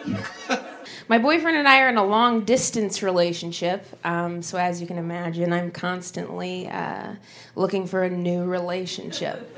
My boyfriend and I are in a long-distance relationship, so as you can imagine, I'm constantly looking for a new relationship.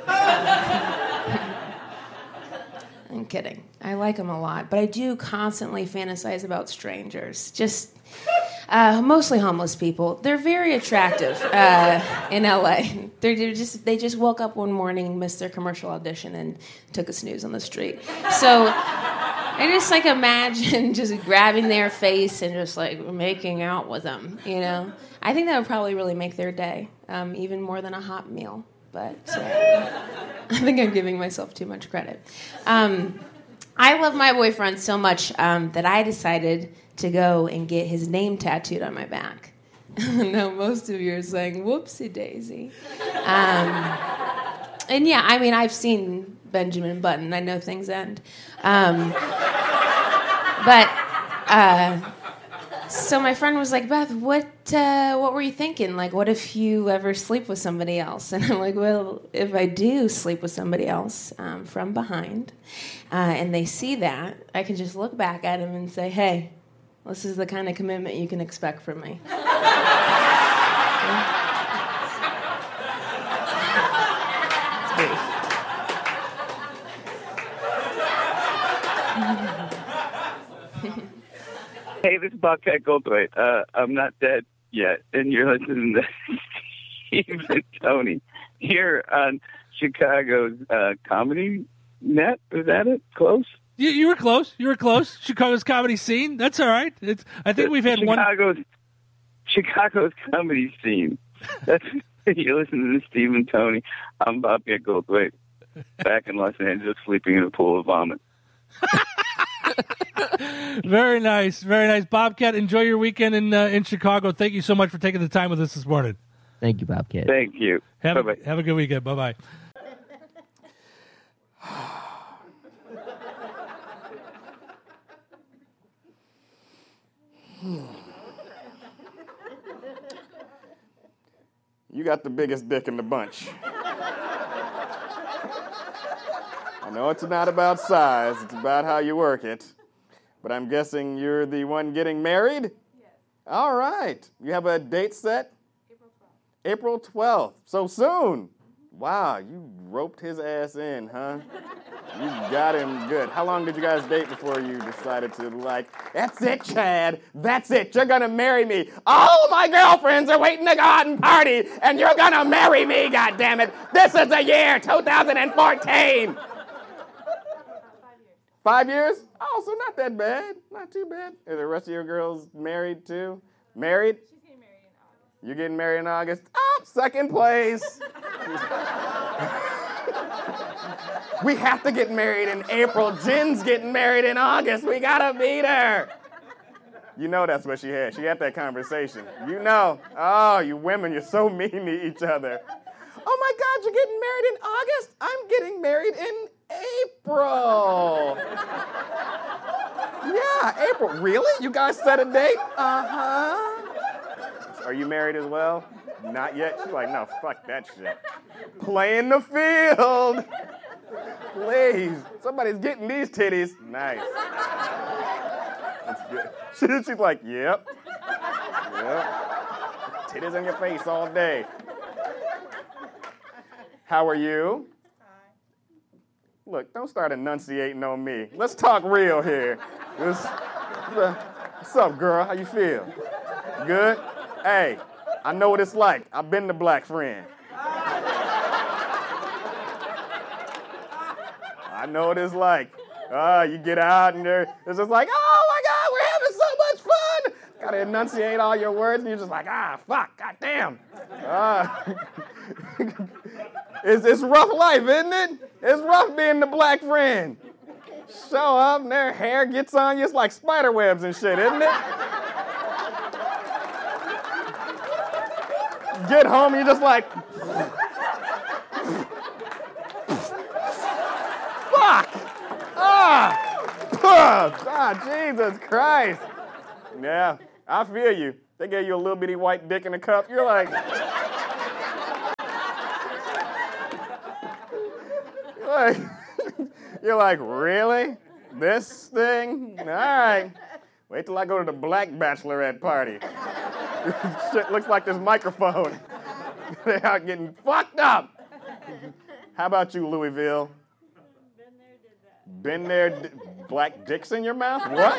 I'm kidding. I like him a lot, but I do constantly fantasize about strangers. Just mostly homeless people. They're very attractive in LA. They just woke up one morning, missed their commercial audition, and took a snooze on the street. So I just imagine just grabbing their face and just making out with them. I think that would probably really make their day, even more than a hot meal. But I think I'm giving myself too much credit. I love my boyfriend so much that I decided to go and get his name tattooed on my back. Now, most of you are saying, whoopsie daisy. And yeah, I've seen Benjamin Button. I know things end. So my friend was like, Beth, what were you thinking? What if you ever sleep with somebody else? And I'm like, well, if I do sleep with somebody else from behind, and they see that, I can just look back at him and say, hey, this is the kind of commitment you can expect from me. It's brief. Hey, this is Bobcat Goldthwait. I'm not dead yet, and you're listening to Steve and Tony here on Chicago's Comedy Net. Was that it? Close? You were close. You were close. Chicago's comedy scene. That's all right. I think we've had Chicago's comedy scene. That's you're listening to Steve and Tony. I'm Bobcat Goldthwait, back in Los Angeles, sleeping in a pool of vomit. Very nice, very nice. Bobcat, enjoy your weekend in Chicago. Thank you so much for taking the time with us this morning. Thank you, Bobcat. Thank you. Have a good weekend. Bye-bye. You got the biggest dick in the bunch. I know it's not about size, it's about how you work it. But I'm guessing you're the one getting married? Yes. All right. You have a date set? April 12th. April 12th. So soon. Wow, you roped his ass in, huh? You got him good. How long did you guys date before you decided to that's it, Chad. That's it. You're going to marry me. All my girlfriends are waiting to go out and party, and you're going to marry me, goddammit. This is the year 2014. 5 years? Oh, so not that bad. Not too bad. Are the rest of your girls married too? Married? She's getting married in August. You're getting married in August? Oh, second place. We have to get married in April. Jen's getting married in August. We gotta beat her. You know that's what she had. She had that conversation. You know. Oh, you women, you're so mean to each other. Oh my God, you're getting married in August? I'm getting married in April. Yeah, April. Really? You guys set a date? Uh-huh. Are you married as well? Not yet? She's like, no, fuck that shit. Play in the field. Please. Somebody's getting these titties. Nice. That's good. She's like, yep. Yep. Titties in your face all day. How are you? Look, don't start enunciating on me. Let's talk real here. What's up, girl? How you feel? Good? Hey, I know what it's like. I've been the black friend. I know what it's like. You get out and it's just like, oh my God, we're having so much fun. Gotta enunciate all your words and you're just like, fuck, goddamn. It's rough life, isn't it? It's rough being the black friend. Show up and their hair gets on you. It's like spider webs and shit, isn't it? Get home and you're just like, fuck! Jesus Christ. Yeah, I feel you. They gave you a little bitty white dick in a cup. You're like... You're like, really? This thing? All right. Wait till I go to the black bachelorette party. Shit looks like this microphone. They are getting fucked up. How about you, Louisville? Been there, black dicks in your mouth? What?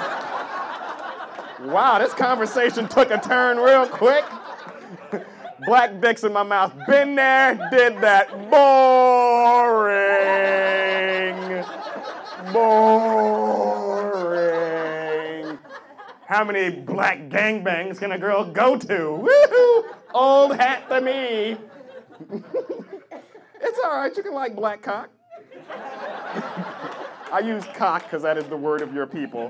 Wow, this conversation took a turn real quick. Black dicks in my mouth. Been there, did that. Boring. Boring. How many black gangbangs can a girl go to? Woohoo! Old hat to me. It's all right, you can like black cock. I use cock because that is the word of your people.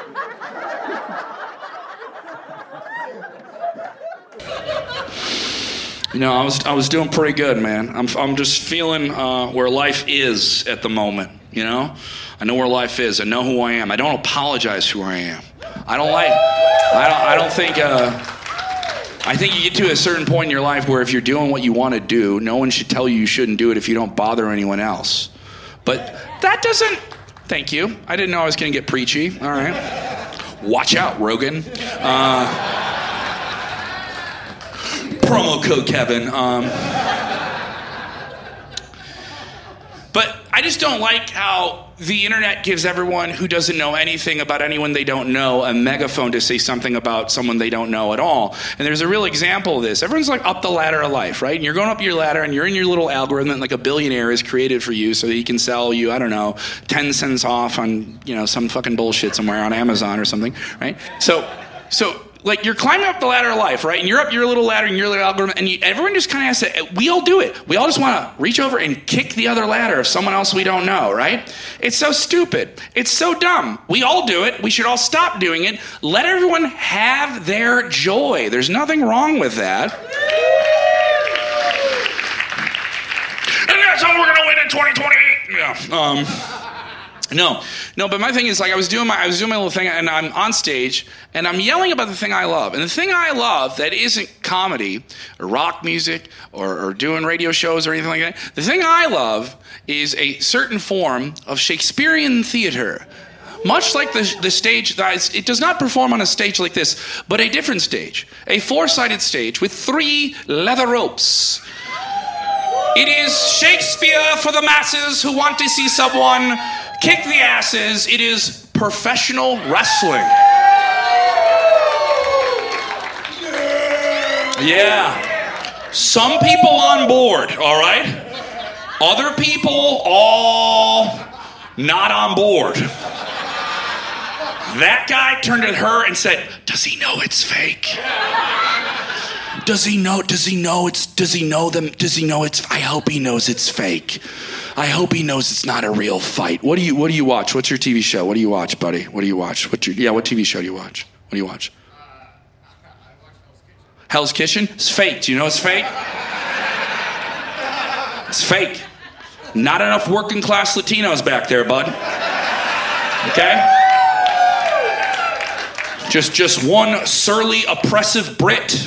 You know, I was doing pretty good, man. I'm just feeling where life is at the moment. You know, I know where life is. I know who I am. I don't apologize who I am. I think you get to a certain point in your life where if you're doing what you want to do, no one should tell you you shouldn't do it if you don't bother anyone else. But that doesn't. Thank you. I didn't know I was going to get preachy. All right. Watch out, Rogan. Promo code Kevin. But I just don't like how the internet gives everyone who doesn't know anything about anyone they don't know a megaphone to say something about someone they don't know at all. And there's a real example of this. Everyone's like up the ladder of life, right? And you're going up your ladder and you're in your little algorithm that like a billionaire has created for you so that he can sell you, I don't know, 10 cents off on, you know, some fucking bullshit somewhere on Amazon or something, right? So like, you're climbing up the ladder of life, right? And you're up your little ladder and your little algorithm, and everyone just kind of has to, we all do it. We all just want to reach over and kick the other ladder of someone else we don't know, right? It's so stupid. It's so dumb. We all do it. We should all stop doing it. Let everyone have their joy. There's nothing wrong with that. And that's how we're going to win in 2028. Yeah. No, but my thing is, like, I was doing my little thing, and I'm on stage, and I'm yelling about the thing I love. And the thing I love that isn't comedy or rock music or doing radio shows or anything like that, the thing I love is a certain form of Shakespearean theater. Much like the stage, it does not perform on a stage like this, but a different stage. A four-sided stage with 3 leather ropes. It is Shakespeare for the masses who want to see someone kick the asses. It is professional wrestling. Yeah. Some people on board, all right? Other people all not on board. That guy turned at her and said, "Does he know it's fake? Does he know it's, I hope he knows it's fake. I hope he knows it's not a real fight." What do you watch? What's your TV show? What do you watch, buddy? What do you watch? What TV show do you watch? What do you watch? Hell's Kitchen? It's fake. Do you know it's fake? It's fake. Not enough working class Latinos back there, bud. Okay? Just one surly, oppressive Brit.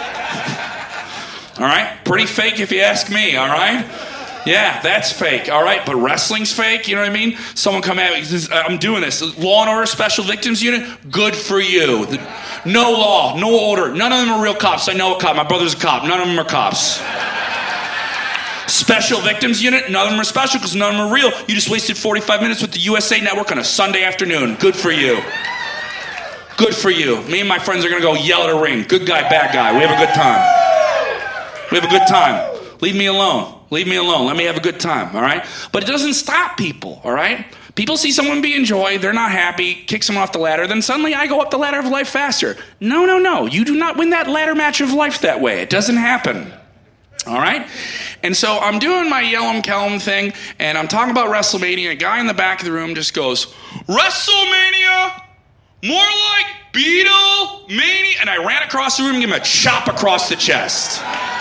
All right? Pretty fake if you ask me, all right? Yeah, that's fake, all right? But wrestling's fake, you know what I mean? Someone come at me, says, "I'm doing this. Law and Order Special Victims Unit, good for you. No law, no order. None of them are real cops. I know a cop. My brother's a cop. None of them are cops. Special Victims Unit, none of them are special because none of them are real. You just wasted 45 minutes with the USA Network on a Sunday afternoon. Good for you. Good for you. Me and my friends are going to go yell at a ring. Good guy, bad guy. We have a good time. We have a good time. Leave me alone. Leave me alone. Let me have a good time, all right? But it doesn't stop people, all right? People see someone being joy, they're not happy, kick someone off the ladder, then suddenly I go up the ladder of life faster. No. You do not win that ladder match of life that way. It doesn't happen. All right? And so I'm doing my Yellum Kellum thing, and I'm talking about WrestleMania. A guy in the back of the room just goes, "WrestleMania? More like Beatlemania?" And I ran across the room and gave him a chop across the chest.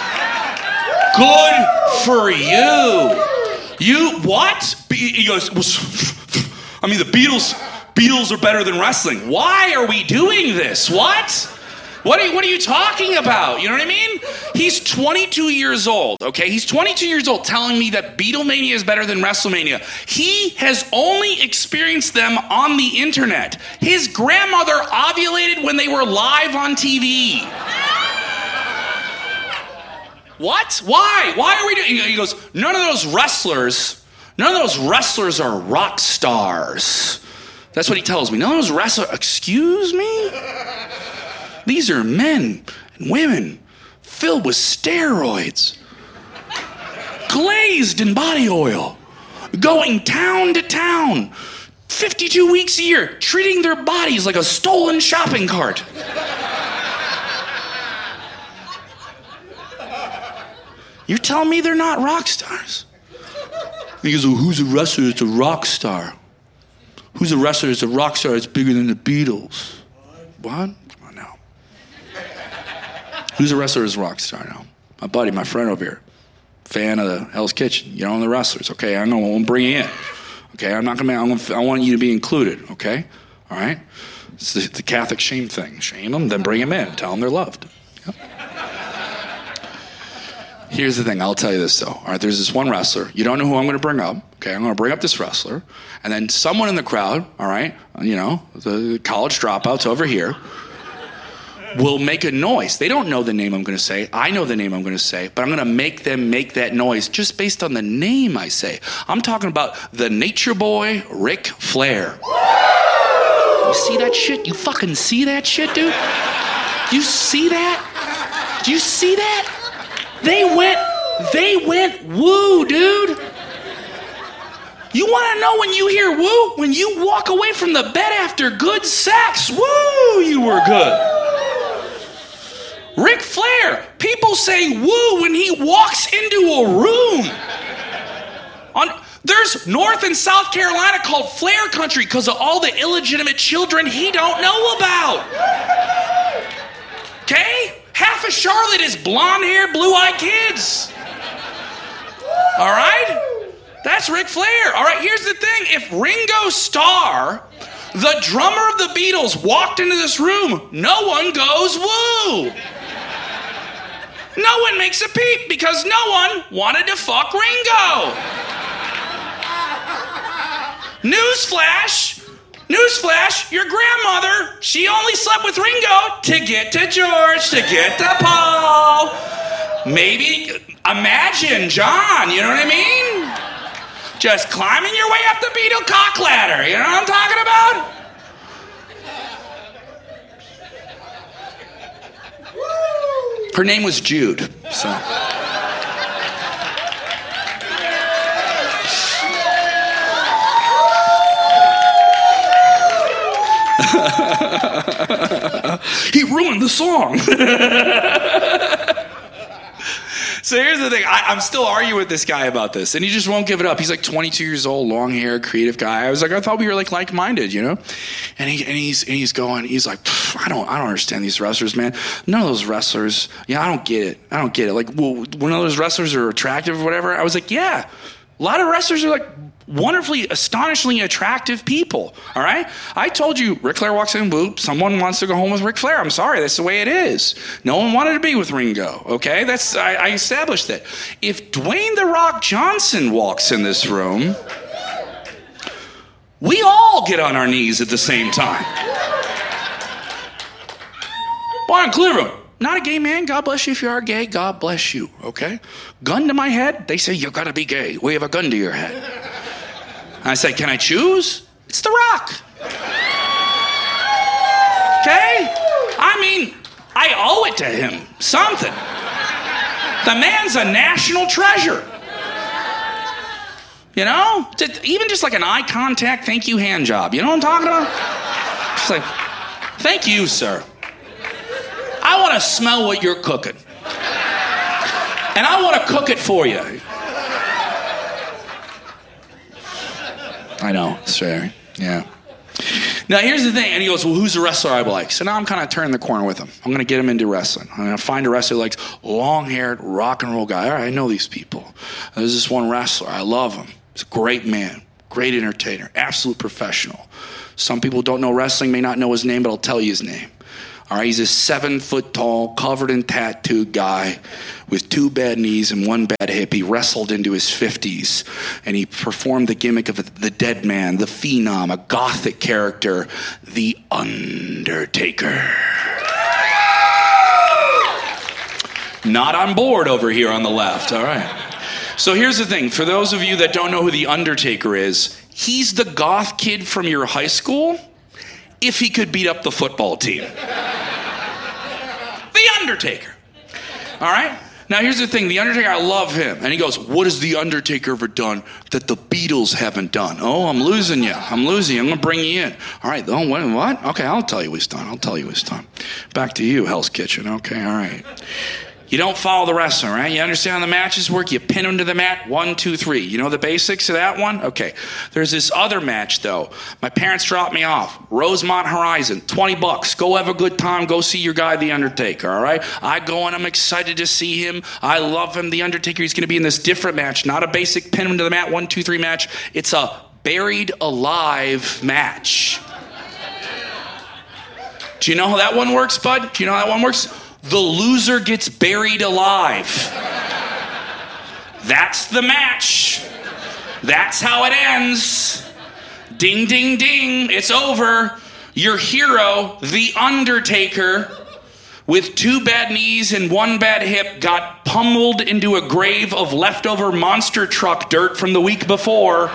Good for you. You, what? He goes, I mean, the Beatles are better than wrestling. Why are we doing this? What? What are you talking about? You know what I mean? He's 22 years old, okay? He's 22 years old telling me that Beatlemania is better than WrestleMania. He has only experienced them on the internet. His grandmother ovulated when they were live on TV. What? Why? Why are we doing? He goes, none of those wrestlers are rock stars. That's what he tells me. None of those wrestlers, excuse me? These are men and women filled with steroids, glazed in body oil, going town to town, 52 weeks a year, treating their bodies like a stolen shopping cart. You're telling me they're not rock stars? And he goes, well, who's a wrestler that's a rock star? Who's a wrestler that's a rock star that's bigger than the Beatles? What? Come on now. Who's a wrestler that's a rock star now? My buddy, my friend over here. Fan of the Hell's Kitchen. You know, the wrestlers. Okay, I know. I won't bring you in. Okay, I want you to be included. Okay? All right? It's the Catholic shame thing. Shame them, then bring them in. Tell them they're loved. Yep. Here's the thing. I'll tell you this, though. All right, there's this one wrestler. You don't know who I'm going to bring up. Okay, I'm going to bring up this wrestler. And then someone in the crowd, all right, you know, the college dropouts over here, will make a noise. They don't know the name I'm going to say. I know the name I'm going to say, but I'm going to make them make that noise just based on the name I say. I'm talking about the Nature Boy, Ric Flair. You see that shit? You fucking see that shit, dude? You see that? Do you see that? They went woo, dude. You want to know when you hear woo? When you walk away from the bed after good sex. Woo, you were good. Ric Flair, people say woo when he walks into a room. There's North and South Carolina called Flair Country because of all the illegitimate children he don't know about. Okay? Half of Charlotte is blonde-haired, blue-eyed kids. All right? That's Ric Flair. All right, here's the thing. If Ringo Starr, the drummer of the Beatles, walked into this room, no one goes woo. No one makes a peep because no one wanted to fuck Ringo. Newsflash, your grandmother, she only slept with Ringo to get to George, to get to Paul. Maybe, imagine John, you know what I mean? Just climbing your way up the Beatle cock ladder, you know what I'm talking about? Her name was Jude, so... He ruined the song. So here's the thing. I'm still arguing with this guy about this, and he just won't give it up. He's like 22 years old, long hair, creative guy. I was like, I thought we were like-minded, you know? And he's like, I don't understand these wrestlers, man. None of those wrestlers. Yeah, I don't get it. Like, well, one of those wrestlers are attractive or whatever. I was like, yeah. A lot of wrestlers are like wonderfully, astonishingly attractive people, all right? I told you, Ric Flair walks in, boop, someone wants to go home with Ric Flair. I'm sorry, that's the way it is. No one wanted to be with Ringo, okay? I established that. If Dwayne "The Rock" Johnson walks in this room, we all get on our knees at the same time. Brian Cleveland, not a gay man. God bless you if you are gay. God bless you, okay? Gun to my head, they say, you gotta be gay. We have a gun to your head. I say, can I choose? It's The Rock. Okay? I mean, I owe it to him. Something. The man's a national treasure. You know? Even just like an eye contact, thank you hand job. You know what I'm talking about? Just like, thank you, sir. I want to smell what you're cooking. And I want to cook it for you. I know, it's fair. Yeah. Now, here's the thing. And he goes, well, who's the wrestler I like? So now I'm kind of turning the corner with him. I'm going to get him into wrestling. I'm going to find a wrestler who likes long-haired rock and roll guy. All right, I know these people. There's this one wrestler. I love him. He's a great man, great entertainer, absolute professional. Some people don't know wrestling, may not know his name, but I'll tell you his name. All right, he's a 7 foot tall, covered in tattoo guy with 2 bad knees and 1 bad hip. He wrestled into his 50s, and he performed the gimmick of the dead man, the phenom, a gothic character, the Undertaker. Not on board over here on the left, all right. So here's the thing. For those of you that don't know who the Undertaker is, he's the goth kid from your high school if he could beat up the football team. The Undertaker. All right? Now, here's the thing. The Undertaker, I love him. And he goes, what has The Undertaker ever done that the Beatles haven't done? Oh, I'm losing you. I'm going to bring you in. All right. Oh, what? Okay, I'll tell you what he's done. Back to you, Hell's Kitchen. Okay, all right. You don't follow the wrestling, right? You understand how the matches work? You pin them to the mat, 1, 2, 3. You know the basics of that one? Okay. There's this other match, though. My parents dropped me off. Rosemont Horizon, $20. Go have a good time. Go see your guy, The Undertaker, all right? I go and I'm excited to see him. I love him. The Undertaker, he's going to be in this different match, not a basic pin him to the mat, 1, 2, 3 match. It's a buried alive match. Do you know how that one works, bud? Do you know how that one works? The loser gets buried alive. That's the match. That's how it ends. Ding, ding, ding. It's over. Your hero, The Undertaker, with 2 bad knees and 1 bad hip, got pummeled into a grave of leftover monster truck dirt from the week before.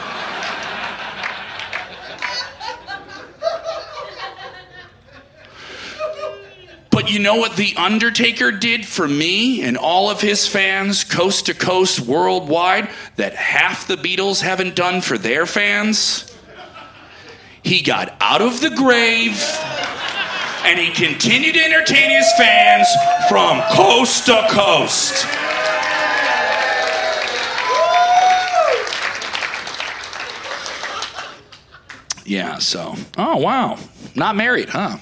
But you know what The Undertaker did for me and all of his fans, coast to coast, worldwide, that half the Beatles haven't done for their fans? He got out of the grave, and he continued to entertain his fans from coast to coast. Yeah, so, oh, wow. Not married, huh?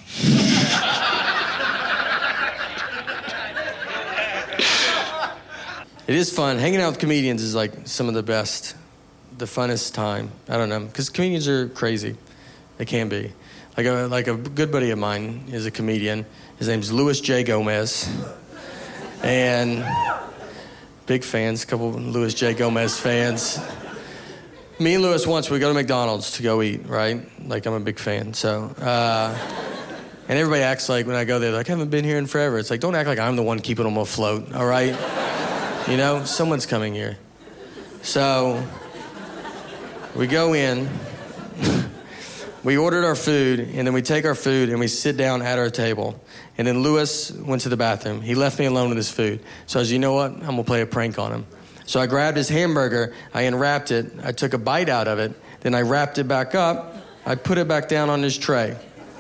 It is fun. Hanging out with comedians is like some of the best, the funnest time. I don't know, because comedians are crazy. They can be. Like a good buddy of mine is a comedian. His name's Louis J. Gomez. And big fans, a couple Louis J. Gomez fans. Me and Louis once, we go to McDonald's to go eat, right? Like, I'm a big fan, so. And everybody acts like when I go there, like, I haven't been here in forever. It's like, don't act like I'm the one keeping them afloat, all right? You know, someone's coming here. So we go in, we ordered our food, and then we take our food and we sit down at our table. And then Louis went to the bathroom. He left me alone with his food. So I was, you know what? I'm going to play a prank on him. So I grabbed his hamburger, I unwrapped it, I took a bite out of it, then I wrapped it back up, I put it back down on his tray.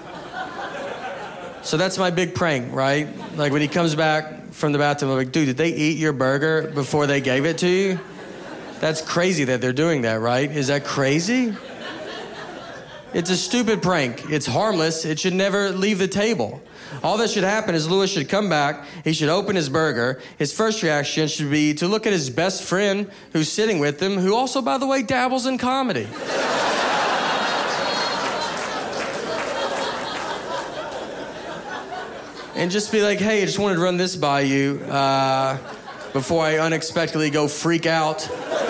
So that's my big prank, right? Like when he comes back from the bathroom, I'm like, dude, did they eat your burger before they gave it to you? That's crazy that they're doing that, right? Is that crazy? It's a stupid prank. It's harmless. It should never leave the table. All that should happen is Louis should come back, he should open his burger. His first reaction should be to look at his best friend who's sitting with him, who also, by the way, dabbles in comedy. And just be like, hey, I just wanted to run this by you before I unexpectedly go freak out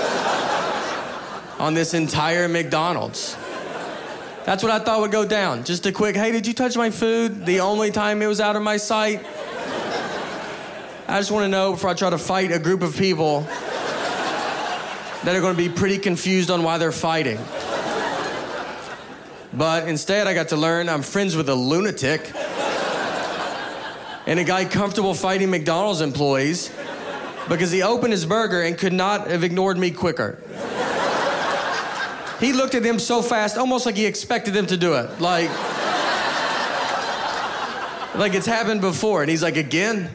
on this entire McDonald's. That's what I thought would go down. Just a quick, hey, did you touch my food? The only time it was out of my sight. I just want to know before I try to fight a group of people that are going to be pretty confused on why they're fighting. But instead, I got to learn I'm friends with a lunatic and a guy comfortable fighting McDonald's employees because he opened his burger and could not have ignored me quicker. He looked at them so fast, almost like he expected them to do it. Like it's happened before. And he's like, again?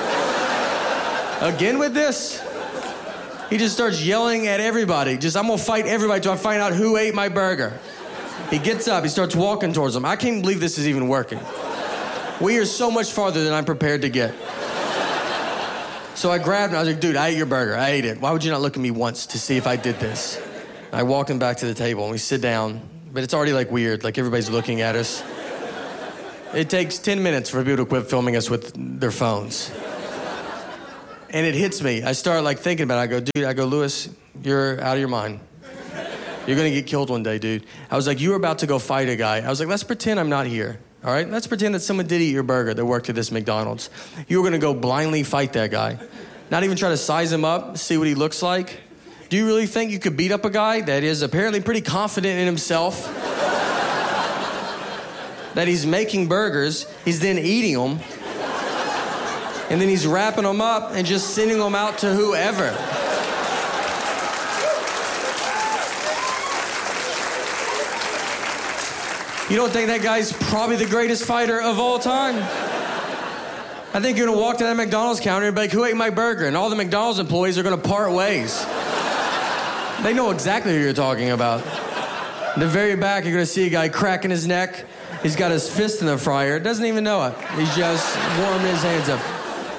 Again with this? He just starts yelling at everybody. I'm gonna fight everybody till I find out who ate my burger. He gets up, he starts walking towards them. I can't believe this is even working. We are so much farther than I'm prepared to get. So I grabbed him, I was like, dude, I ate your burger, I ate it. Why would you not look at me once to see if I did this? I walk him back to the table and we sit down, but it's already like weird, like everybody's looking at us. It takes 10 minutes for people to quit filming us with their phones. And it hits me. I start like thinking about it. I go, Lewis, you're out of your mind. You're gonna get killed one day, dude. I was like, you were about to go fight a guy. I was like, let's pretend I'm not here, all right? Let's pretend that someone did eat your burger that worked at this McDonald's. You were gonna go blindly fight that guy. Not even try to size him up, see what he looks like. Do you really think you could beat up a guy that is apparently pretty confident in himself? That he's making burgers, he's then eating them, and then he's wrapping them up and just sending them out to whoever. You don't think that guy's probably the greatest fighter of all time? I think you're gonna walk to that McDonald's counter and be like, who ate my burger? And all the McDonald's employees are gonna part ways. They know exactly who you're talking about. In the very back, you're gonna see a guy cracking his neck. He's got his fist in the fryer, doesn't even know it. He's just warming his hands up.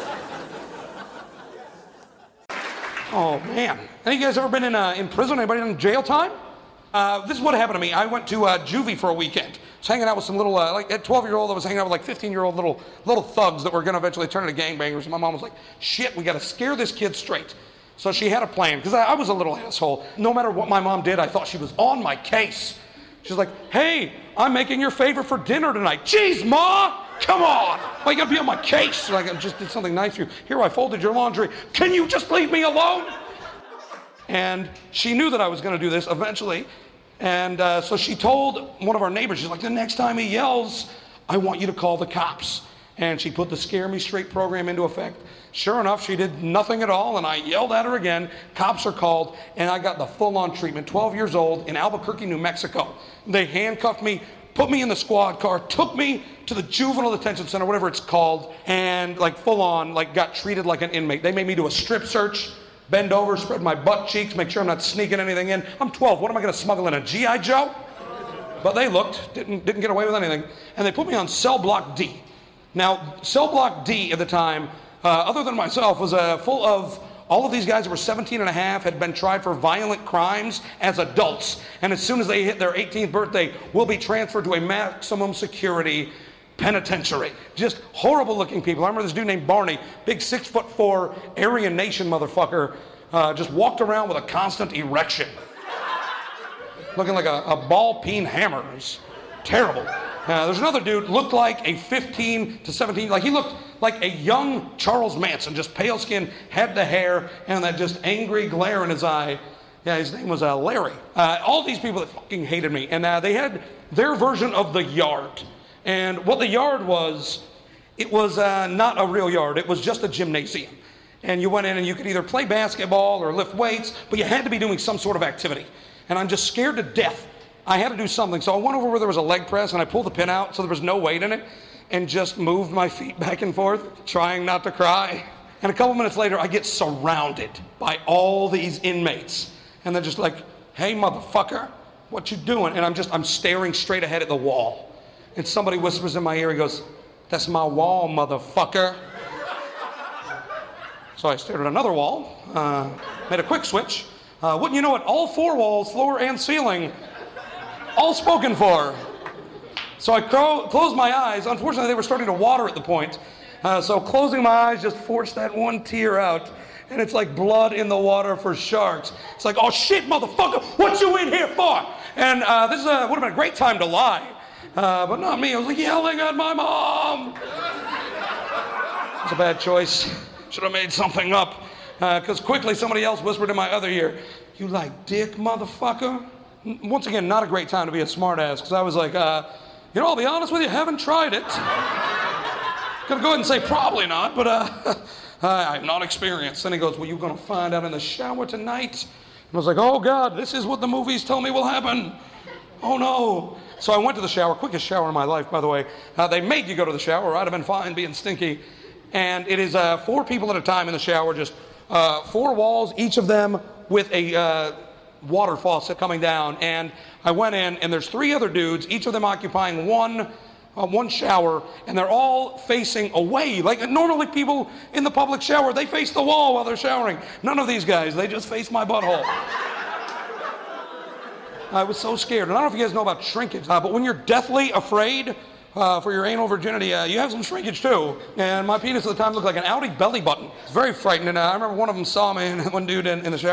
Oh, man. Any of you guys ever been in prison? Anybody in jail time? This is what happened to me. I went to juvie for a weekend. I was hanging out with some little, like at 12-year-old, I was hanging out with like 15-year-old little thugs that were going to eventually turn into gangbangers. And my mom was like, shit, we got to scare this kid straight. So she had a plan, because I was a little asshole. No matter what my mom did, I thought she was on my case. She's like, hey, I'm making your favorite for dinner tonight. Jeez, Ma, come on. Why you got to be on my case? Like, I just did something nice for you. Here, I folded your laundry. Can you just leave me alone? And she knew that I was going to do this eventually. And so she told one of our neighbors, she's like, the next time he yells, I want you to call the cops. And she put the Scare Me Straight program into effect. Sure enough, she did nothing at all, and I yelled at her again. Cops are called, and I got the full-on treatment, 12 years old, in Albuquerque, New Mexico. They handcuffed me, put me in the squad car, took me to the juvenile detention center, whatever it's called, and like full-on, like got treated like an inmate. They made me do a strip search, bend over, spread my butt cheeks, make sure I'm not sneaking anything in. I'm 12. What am I going to smuggle in, a G.I. Joe? But they looked, didn't get away with anything, and they put me on cell block D. Now, cell block D at the time, other than myself, was full of all of these guys that were 17 and a half, had been tried for violent crimes as adults. And as soon as they hit their 18th birthday, will be transferred to a maximum security penitentiary. Just horrible looking people. I remember this dude named Barney, big 6'4" Aryan Nation motherfucker, just walked around with a constant erection. Looking like a ball peen hammer. It was terrible. There's another dude, looked like a 15 to 17, like he looked like a young Charles Manson, just pale skin, had the hair, and that just angry glare in his eye. Yeah, his name was Larry. All these people that fucking hated me, and they had their version of the yard. And what the yard was, it was not a real yard. It was just a gymnasium. And you went in and you could either play basketball or lift weights, but you had to be doing some sort of activity. And I'm just scared to death. I had to do something. So I went over where there was a leg press and I pulled the pin out so there was no weight in it and just moved my feet back and forth, trying not to cry. And a couple minutes later, I get surrounded by all these inmates. And they're just like, hey, motherfucker, what you doing? And I'm staring straight ahead at the wall. And somebody whispers in my ear, he goes, that's my wall, motherfucker. So I stared at another wall, made a quick switch. Wouldn't you know it, all four walls, floor and ceiling, all spoken for. So I closed my eyes. Unfortunately, they were starting to water at the point. So closing my eyes just forced that one tear out. And it's like blood in the water for sharks. It's like, oh shit, motherfucker, what you in here for? And this would have been a great time to lie. But not me. I was like yelling at my mom. It was a bad choice. Should have made something up. Because quickly somebody else whispered in my other ear, you like dick, motherfucker? Once again, not a great time to be a smartass, because I was like, I'll be honest with you, haven't tried it. Gonna go ahead and say probably not, but I'm not experienced. Then he goes, well, you're gonna find out in the shower tonight. And I was like, oh God, this is what the movies tell me will happen. Oh no. So I went to the shower, quickest shower in my life, by the way. They made you go to the shower, or I'd have been fine being stinky. And it is 4 people at a time in the shower, just 4 walls, each of them with a water faucet coming down. And I went in, and there's 3 other dudes, each of them occupying one shower, and they're all facing away. Like normally people in the public shower, they face the wall while they're showering. None of these guys, they just face my butthole. I was so scared. And I don't know if you guys know about shrinkage, but when you're deathly afraid for your anal virginity, you have some shrinkage too. And my penis at the time looked like an Audi belly button. It's very frightening. I remember one of them saw me, and one dude in the shower.